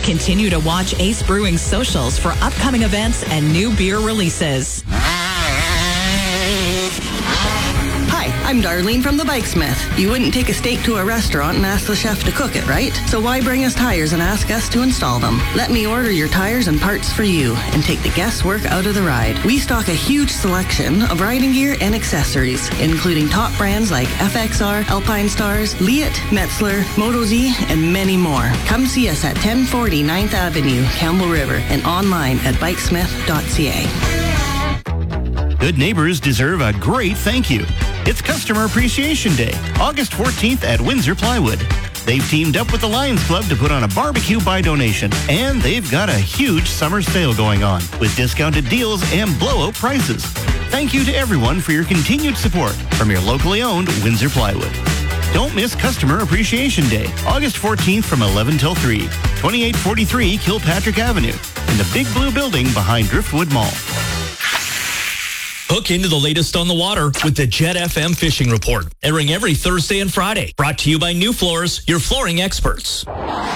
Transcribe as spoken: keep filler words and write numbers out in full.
Continue to watch Ace Brewing socials for upcoming events and new beer releases. Hi, I'm Darlene from the Bikesmith. You wouldn't take a steak to a restaurant and ask the chef to cook it, right? So why bring us tires and ask us to install them? Let me order your tires and parts for you and take the guesswork out of the ride. We stock a huge selection of riding gear and accessories, including top brands like F X R, Alpine Stars, Leatt, Metzler, Moto-Z, and many more. Come see us at ten forty ninth Avenue, Campbell River, and online at bikesmith dot c a. Good neighbors deserve a great thank you. It's Customer Appreciation Day, August fourteenth at Windsor Plywood. They've teamed up with the Lions Club to put on a barbecue by donation, and they've got a huge summer sale going on with discounted deals and blowout prices. Thank you to everyone for your continued support from your locally owned Windsor Plywood. Don't miss Customer Appreciation Day, August fourteenth from eleven till three, twenty-eight forty-three Kilpatrick Avenue, in the Big Blue Building behind Driftwood Mall. Hook into the latest on the water with the Jet F M Fishing Report, airing every Thursday and Friday. Brought to you by New Floors, your flooring experts.